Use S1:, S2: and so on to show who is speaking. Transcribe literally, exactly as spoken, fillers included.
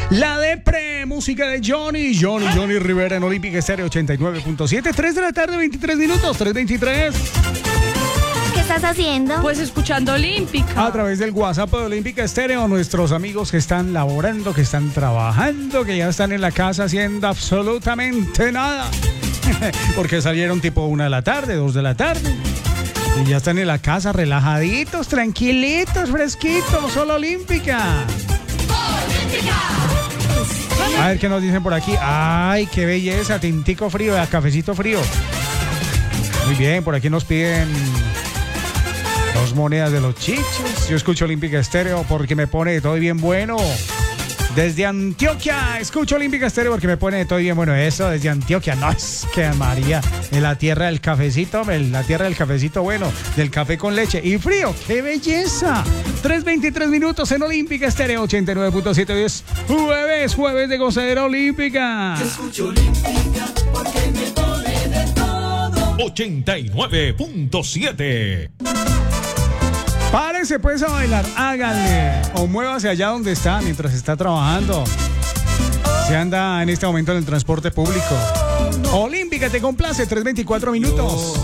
S1: La Depre, música de Johnny, Johnny, Johnny Rivera en Olímpica Estéreo ochenta y nueve punto siete, tres de la tarde, veintitrés minutos, tres veintitrés.
S2: ¿Qué estás haciendo?
S3: Pues escuchando Olímpica.
S1: A través del WhatsApp de Olímpica Estéreo, nuestros amigos que están laborando, que están trabajando, que ya están en la casa haciendo absolutamente nada. Porque salieron tipo una de la tarde, dos de la tarde. Y ya están en la casa relajaditos, tranquilitos, fresquitos, solo Olímpica. A ver qué nos dicen por aquí. Ay, qué belleza, tintico frío, cafecito frío. Muy bien, por aquí nos piden dos monedas de los chiches. Yo escucho Olímpica Estéreo porque me pone de todo bien bueno. Desde Antioquia, escucho Olímpica Estéreo porque me pone de todo bien bueno. Eso, desde Antioquia, no, es que María, en la tierra del cafecito, en la tierra del cafecito bueno, del café con leche y frío, ¡qué belleza! tres veintitrés minutos en Olímpica Estéreo ochenta y nueve punto siete, hoy es jueves, jueves de gozadera olímpica.
S4: Yo escucho Olímpica porque me pone de todo.
S5: ochenta y nueve punto siete.
S1: Párese pues a bailar, háganle o muévase allá donde está mientras está trabajando. Se anda en este momento en el transporte público. Olímpica te complace, tres veinticuatro minutos.